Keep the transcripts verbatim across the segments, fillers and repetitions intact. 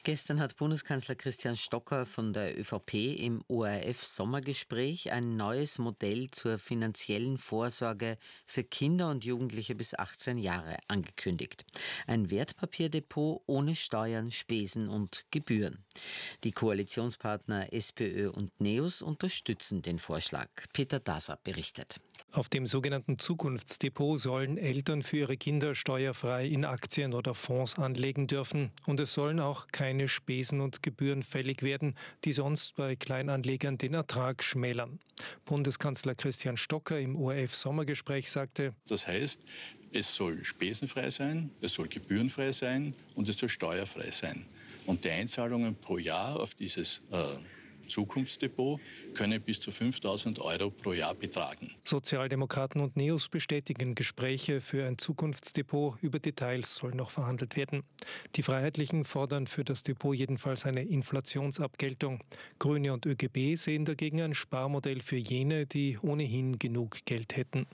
Gestern hat Bundeskanzler Christian Stocker von der ÖVP im O R F-Sommergespräch ein neues Modell zur finanziellen Vorsorge für Kinder und Jugendliche bis achtzehn Jahre angekündigt. Ein Wertpapierdepot ohne Steuern, Spesen und Gebühren. Die Koalitionspartner SPÖ und NEOS unterstützen den Vorschlag. Peter Daser berichtet. Auf dem sogenannten Zukunftsdepot sollen Eltern für ihre Kinder steuerfrei in Aktien oder Fonds anlegen dürfen. Und es sollen auch keine Spesen und Gebühren fällig werden, die sonst bei Kleinanlegern den Ertrag schmälern. Bundeskanzler Christian Stocker im O R F-Sommergespräch sagte: Das heißt, es soll spesenfrei sein, es soll gebührenfrei sein und es soll steuerfrei sein. Und die Einzahlungen pro Jahr auf dieses äh, Zukunftsdepot können bis zu fünftausend Euro pro Jahr betragen. Sozialdemokraten und NEOS bestätigen Gespräche für ein Zukunftsdepot. Über Details soll noch verhandelt werden. Die Freiheitlichen fordern für das Depot jedenfalls eine Inflationsabgeltung. Grüne und ÖGB sehen dagegen ein Sparmodell für jene, die ohnehin genug Geld hätten.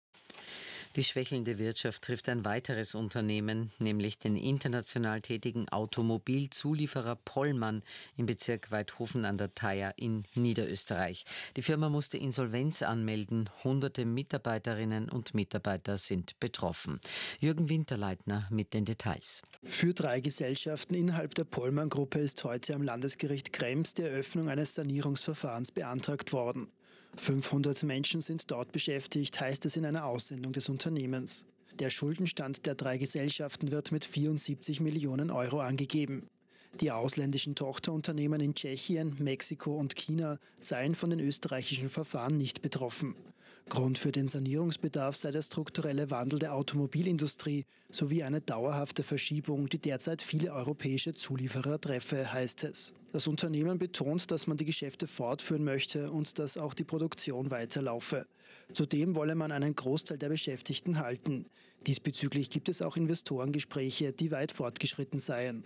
Die schwächelnde Wirtschaft trifft ein weiteres Unternehmen, nämlich den international tätigen Automobilzulieferer Pollmann im Bezirk Waidhofen an der Thaya in Niederösterreich. Die Firma musste Insolvenz anmelden. Hunderte Mitarbeiterinnen und Mitarbeiter sind betroffen. Jürgen Winterleitner mit den Details. Für drei Gesellschaften innerhalb der Pollmann-Gruppe ist heute am Landesgericht Krems die Eröffnung eines Sanierungsverfahrens beantragt worden. fünfhundert Menschen sind dort beschäftigt, heißt es in einer Aussendung des Unternehmens. Der Schuldenstand der drei Gesellschaften wird mit vierundsiebzig Millionen Euro angegeben. Die ausländischen Tochterunternehmen in Tschechien, Mexiko und China seien von den österreichischen Verfahren nicht betroffen. Grund für den Sanierungsbedarf sei der strukturelle Wandel der Automobilindustrie sowie eine dauerhafte Verschiebung, die derzeit viele europäische Zulieferer treffe, heißt es. Das Unternehmen betont, dass man die Geschäfte fortführen möchte und dass auch die Produktion weiterlaufe. Zudem wolle man einen Großteil der Beschäftigten halten. Diesbezüglich gibt es auch Investorengespräche, die weit fortgeschritten seien.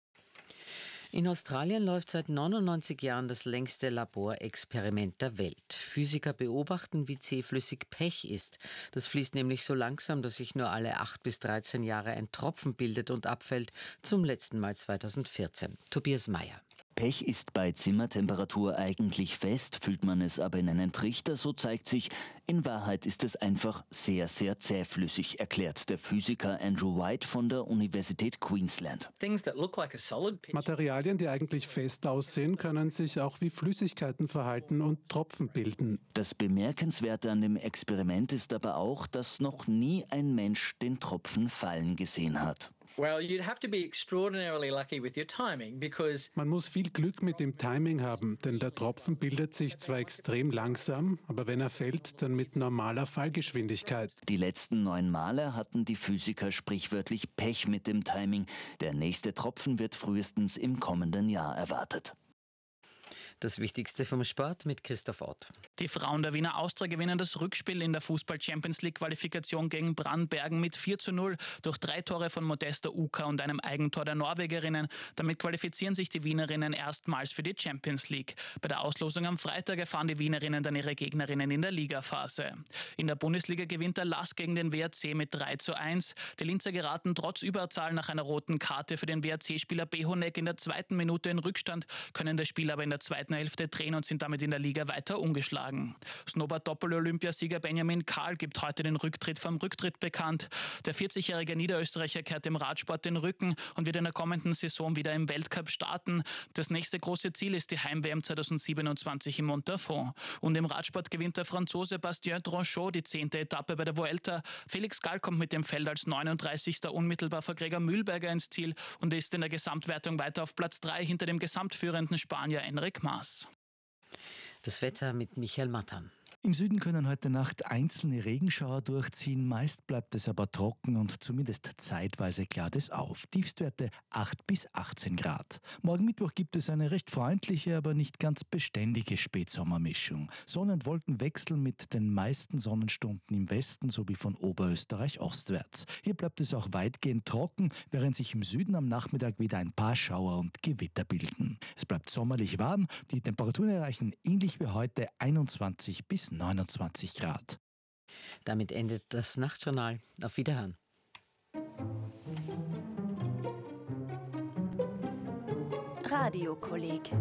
In Australien läuft seit neunundneunzig Jahren das längste Laborexperiment der Welt. Physiker beobachten, wie zähflüssig Pech ist. Das fließt nämlich so langsam, dass sich nur alle acht bis dreizehn Jahre ein Tropfen bildet und abfällt, zum letzten Mal zweitausendvierzehn. Tobias Meyer. Pech ist bei Zimmertemperatur eigentlich fest, füllt man es aber in einen Trichter, so zeigt sich, in Wahrheit ist es einfach sehr, sehr zähflüssig, erklärt der Physiker Andrew White von der Universität Queensland. Materialien, die eigentlich fest aussehen, können sich auch wie Flüssigkeiten verhalten und Tropfen bilden. Das Bemerkenswerte an dem Experiment ist aber auch, dass noch nie ein Mensch den Tropfen fallen gesehen hat. Man muss viel Glück mit dem Timing haben, denn der Tropfen bildet sich zwar extrem langsam, aber wenn er fällt, dann mit normaler Fallgeschwindigkeit. Die letzten neun Male hatten die Physiker sprichwörtlich Pech mit dem Timing. Der nächste Tropfen wird frühestens im kommenden Jahr erwartet. Das Wichtigste vom Sport mit Christoph Ott. Die Frauen der Wiener Austria gewinnen das Rückspiel in der Fußball-Champions-League-Qualifikation gegen Brandbergen mit vier zu null durch drei Tore von Modesta Uka und einem Eigentor der Norwegerinnen. Damit qualifizieren sich die Wienerinnen erstmals für die Champions League. Bei der Auslosung am Freitag erfahren die Wienerinnen dann ihre Gegnerinnen in der Ligaphase. In der Bundesliga gewinnt der L A S gegen den W R C mit drei zu eins. Die Linzer geraten trotz Überzahl nach einer roten Karte für den W R C-Spieler Behonek in der zweiten Minute in Rückstand, können das Spiel aber in der zweiten Hälfte drehen und sind damit in der Liga weiter ungeschlagen. Snowboard-Doppel-Olympiasieger Benjamin Karl gibt heute den Rücktritt vom Rücktritt bekannt. Der vierzigjährige Niederösterreicher kehrt dem Radsport den Rücken und wird in der kommenden Saison wieder im Weltcup starten. Das nächste große Ziel ist die Heim-W M zweitausendsiebenundzwanzig in Montafon. Und im Radsport gewinnt der Franzose Bastien Tronchot die zehnte Etappe bei der Vuelta. Felix Gall kommt mit dem Feld als neununddreißigster unmittelbar vor Gregor Mühlberger ins Ziel und ist in der Gesamtwertung weiter auf Platz drei hinter dem gesamtführenden Spanier Enric Mas. Das Wetter mit Michael Mattern. Im Süden können heute Nacht einzelne Regenschauer durchziehen, meist bleibt es aber trocken und zumindest zeitweise klart es auf. Tiefstwerte acht bis achtzehn Grad. Morgen Mittwoch gibt es eine recht freundliche, aber nicht ganz beständige Spätsommermischung. Sonne- und Wolkenwechsel mit den meisten Sonnenstunden im Westen sowie von Oberösterreich ostwärts. Hier bleibt es auch weitgehend trocken, während sich im Süden am Nachmittag wieder ein paar Schauer und Gewitter bilden. Es bleibt sommerlich warm, die Temperaturen erreichen ähnlich wie heute einundzwanzig bis neunundzwanzig Grad. Damit endet das Nachtjournal. Auf Wiederhören. Radiokolleg.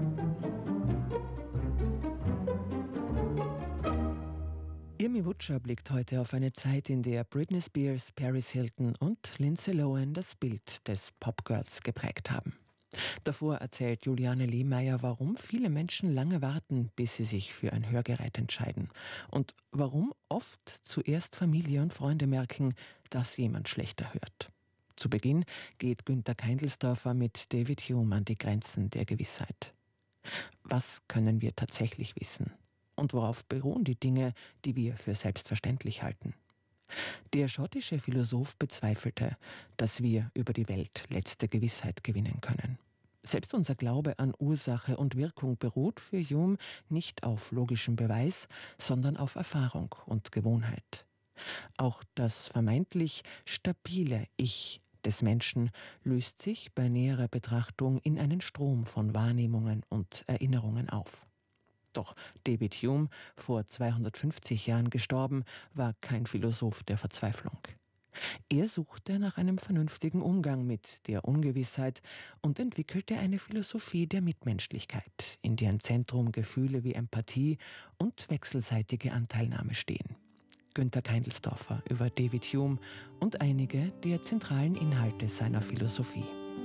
Irmi Wutscher blickt heute auf eine Zeit, in der Britney Spears, Paris Hilton und Lindsay Lohan das Bild des Popgirls geprägt haben. Davor erzählt Juliane Lehmeier, warum viele Menschen lange warten, bis sie sich für ein Hörgerät entscheiden und warum oft zuerst Familie und Freunde merken, dass jemand schlechter hört. Zu Beginn geht Günter Keindelsdorfer mit David Hume an die Grenzen der Gewissheit. Was können wir tatsächlich wissen? Und worauf beruhen die Dinge, die wir für selbstverständlich halten? Der schottische Philosoph bezweifelte, dass wir über die Welt letzte Gewissheit gewinnen können. Selbst unser Glaube an Ursache und Wirkung beruht für Hume nicht auf logischem Beweis, sondern auf Erfahrung und Gewohnheit. Auch das vermeintlich stabile Ich des Menschen löst sich bei näherer Betrachtung in einen Strom von Wahrnehmungen und Erinnerungen auf. Doch David Hume, vor zweihundertfünfzig Jahren gestorben, war kein Philosoph der Verzweiflung. Er suchte nach einem vernünftigen Umgang mit der Ungewissheit und entwickelte eine Philosophie der Mitmenschlichkeit, in deren Zentrum Gefühle wie Empathie und wechselseitige Anteilnahme stehen. Günter Keindelsdorfer über David Hume und einige der zentralen Inhalte seiner Philosophie.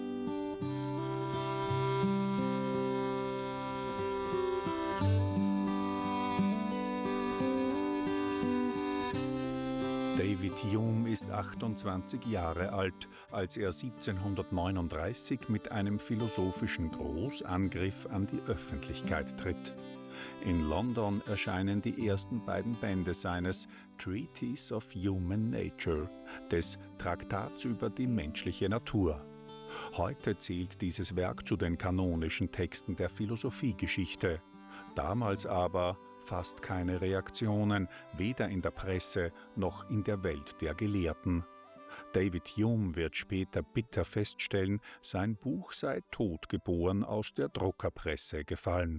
David Hume ist achtundzwanzig Jahre alt, als er siebzehnhundertneununddreißig mit einem philosophischen Großangriff an die Öffentlichkeit tritt. In London erscheinen die ersten beiden Bände seines Treatise of Human Nature, des Traktats über die menschliche Natur. Heute zählt dieses Werk zu den kanonischen Texten der Philosophiegeschichte. Damals aber fast keine Reaktionen, weder in der Presse noch in der Welt der Gelehrten. David Hume wird später bitter feststellen, sein Buch sei totgeboren aus der Druckerpresse gefallen.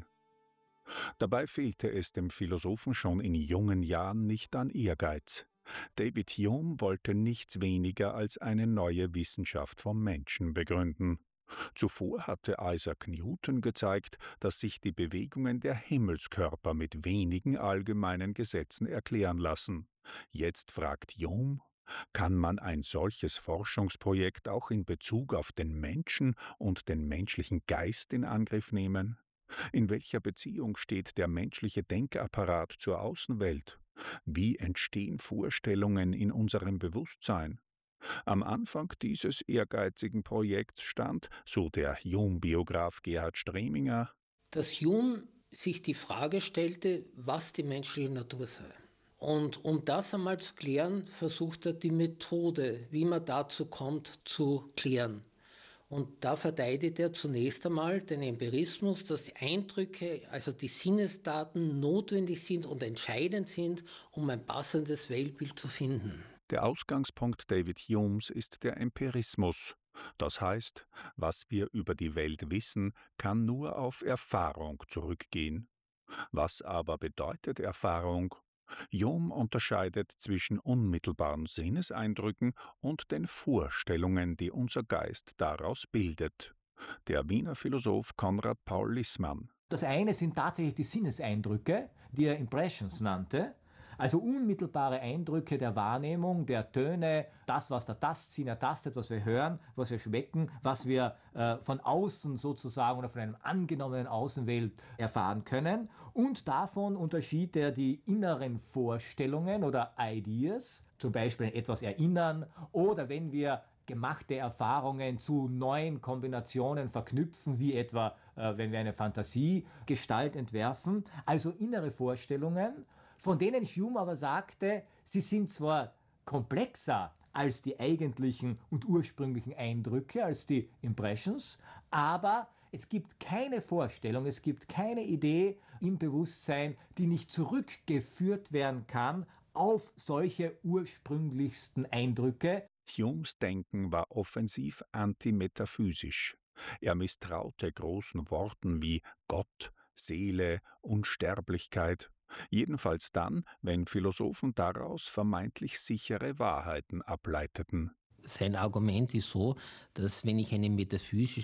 Dabei fehlte es dem Philosophen schon in jungen Jahren nicht an Ehrgeiz. David Hume wollte nichts weniger als eine neue Wissenschaft vom Menschen begründen. Zuvor hatte Isaac Newton gezeigt, dass sich die Bewegungen der Himmelskörper mit wenigen allgemeinen Gesetzen erklären lassen. Jetzt fragt Hume, kann man ein solches Forschungsprojekt auch in Bezug auf den Menschen und den menschlichen Geist in Angriff nehmen? In welcher Beziehung steht der menschliche Denkapparat zur Außenwelt? Wie entstehen Vorstellungen in unserem Bewusstsein? Am Anfang dieses ehrgeizigen Projekts stand, so der Hume-Biograf Gerhard Streminger, dass Hume sich die Frage stellte, was die menschliche Natur sei. Und um das einmal zu klären, versucht er die Methode, wie man dazu kommt, zu klären. Und da verteidigt er zunächst einmal den Empirismus, dass Eindrücke, also die Sinnesdaten, notwendig sind und entscheidend sind, um ein passendes Weltbild zu finden. Der Ausgangspunkt David Humes ist der Empirismus. Das heißt, was wir über die Welt wissen, kann nur auf Erfahrung zurückgehen. Was aber bedeutet Erfahrung? Hume unterscheidet zwischen unmittelbaren Sinneseindrücken und den Vorstellungen, die unser Geist daraus bildet. Der Wiener Philosoph Konrad Paul Lissmann. Das eine sind tatsächlich die Sinneseindrücke, die er Impressions nannte. Also unmittelbare Eindrücke der Wahrnehmung, der Töne, das, was der Tastsinn ertastet, was wir hören, was wir schmecken, was wir äh, von außen sozusagen oder von einem angenommenen Außenwelt erfahren können. Und davon unterschied er die inneren Vorstellungen oder Ideas, zum Beispiel an etwas erinnern oder wenn wir gemachte Erfahrungen zu neuen Kombinationen verknüpfen, wie etwa, äh, wenn wir eine Fantasiegestalt entwerfen. Also innere Vorstellungen, von denen Hume aber sagte, sie sind zwar komplexer als die eigentlichen und ursprünglichen Eindrücke, als die Impressions, aber es gibt keine Vorstellung, es gibt keine Idee im Bewusstsein, die nicht zurückgeführt werden kann auf solche ursprünglichsten Eindrücke. Humes Denken war offensiv antimetaphysisch. Er misstraute großen Worten wie Gott, Seele, Unsterblichkeit. Jedenfalls dann, wenn Philosophen daraus vermeintlich sichere Wahrheiten ableiteten. Sein Argument ist so, dass wenn ich eine metaphysische